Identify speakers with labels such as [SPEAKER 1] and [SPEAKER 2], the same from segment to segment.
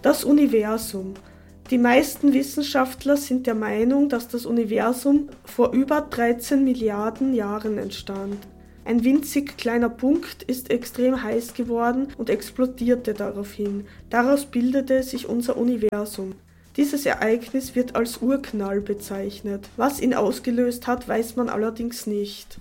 [SPEAKER 1] Das Universum. Die meisten Wissenschaftler sind der Meinung, dass das Universum vor über 13 Milliarden Jahren entstand. Ein winzig kleiner Punkt ist extrem heiß geworden und explodierte daraufhin. Daraus bildete sich unser Universum. Dieses Ereignis wird als Urknall bezeichnet. Was ihn ausgelöst hat, weiß man allerdings nicht.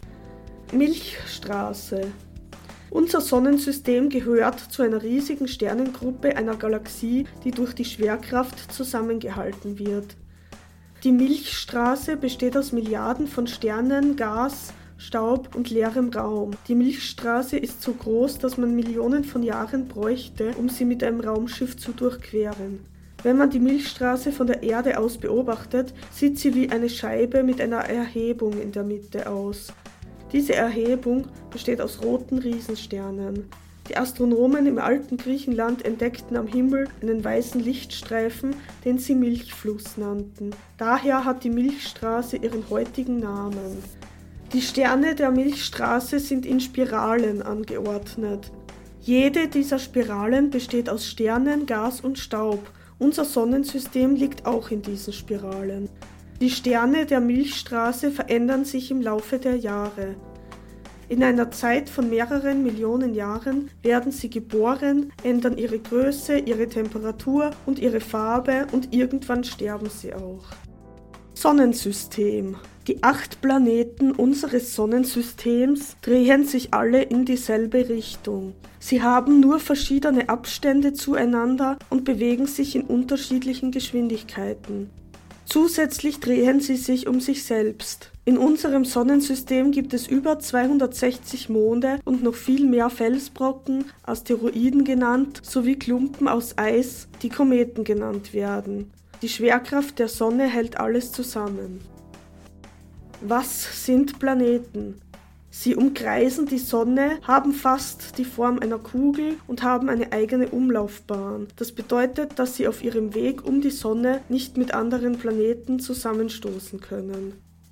[SPEAKER 1] Milchstraße. Unser Sonnensystem gehört zu einer riesigen Sternengruppe einer Galaxie, die durch die Schwerkraft zusammengehalten wird. Die Milchstraße besteht aus Milliarden von Sternen, Gas, Staub und leerem Raum. Die Milchstraße ist so groß, dass man Millionen von Jahren bräuchte, um sie mit einem Raumschiff zu durchqueren. Wenn man die Milchstraße von der Erde aus beobachtet, sieht sie wie eine Scheibe mit einer Erhebung in der Mitte aus. Diese Erhebung besteht aus roten Riesensternen. Die Astronomen im alten Griechenland entdeckten am Himmel einen weißen Lichtstreifen, den sie Milchfluss nannten. Daher hat die Milchstraße ihren heutigen Namen. Die Sterne der Milchstraße sind in Spiralen angeordnet. Jede dieser Spiralen besteht aus Sternen, Gas und Staub. Unser Sonnensystem liegt auch in diesen Spiralen. Die Sterne der Milchstraße verändern sich im Laufe der Jahre. In einer Zeit von mehreren Millionen Jahren werden sie geboren, ändern ihre Größe, ihre Temperatur und ihre Farbe und irgendwann sterben sie auch. Sonnensystem. Die 8 Planeten unseres Sonnensystems drehen sich alle in dieselbe Richtung. Sie haben nur verschiedene Abstände zueinander und bewegen sich in unterschiedlichen Geschwindigkeiten. Zusätzlich drehen sie sich um sich selbst. In unserem Sonnensystem gibt es über 260 Monde und noch viel mehr Felsbrocken, Asteroiden genannt, sowie Klumpen aus Eis, die Kometen genannt werden. Die Schwerkraft der Sonne hält alles zusammen. Was sind Planeten? Sie umkreisen die Sonne, haben fast die Form einer Kugel und haben eine eigene Umlaufbahn. Das bedeutet, dass sie auf ihrem Weg um die Sonne nicht mit anderen Planeten zusammenstoßen können.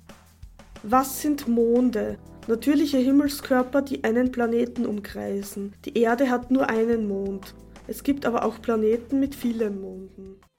[SPEAKER 1] Was sind Monde? Natürliche Himmelskörper, die einen Planeten umkreisen. Die Erde hat nur einen Mond. Es gibt aber auch Planeten mit vielen Monden.